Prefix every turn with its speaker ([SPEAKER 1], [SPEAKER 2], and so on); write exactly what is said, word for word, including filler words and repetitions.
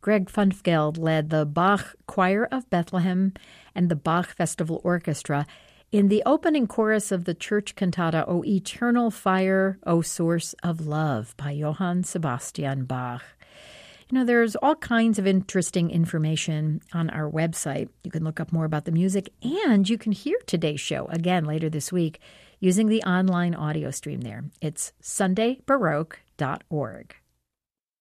[SPEAKER 1] Greg Funfgeld led the Bach Choir of Bethlehem and the Bach Festival Orchestra in the opening chorus of the church cantata O Eternal Fire, O Source of Love by Johann Sebastian Bach. You know, there's all kinds of interesting information on our website. You can look up more about the music, and you can hear today's show again later this week using the online audio stream there. It's sunday baroque dot org.